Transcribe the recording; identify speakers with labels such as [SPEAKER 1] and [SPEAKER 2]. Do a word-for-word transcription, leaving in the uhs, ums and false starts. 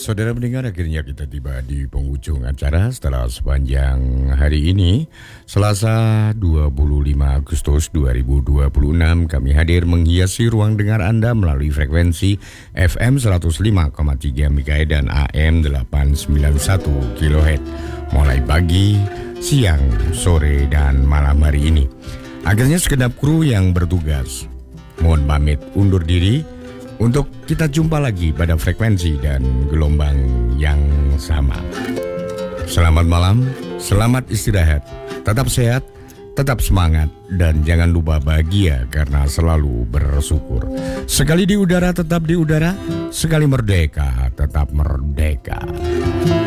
[SPEAKER 1] Saudara mendengar, akhirnya kita tiba di penghujung acara setelah sepanjang hari ini. Selasa dua puluh lima Agustus dua ribu dua puluh enam kami hadir menghiasi ruang dengar Anda melalui frekuensi F M seratus lima koma tiga MHz dan A M delapan sembilan satu kilohertz. Mulai pagi, siang, sore, dan malam hari ini. Akhirnya segenap kru yang bertugas mohon pamit undur diri untuk kita jumpa lagi pada frekuensi dan gelombang yang sama. Selamat malam, selamat istirahat, tetap sehat, tetap semangat, dan jangan lupa bahagia karena selalu bersyukur. Sekali di udara tetap di udara, sekali merdeka tetap merdeka.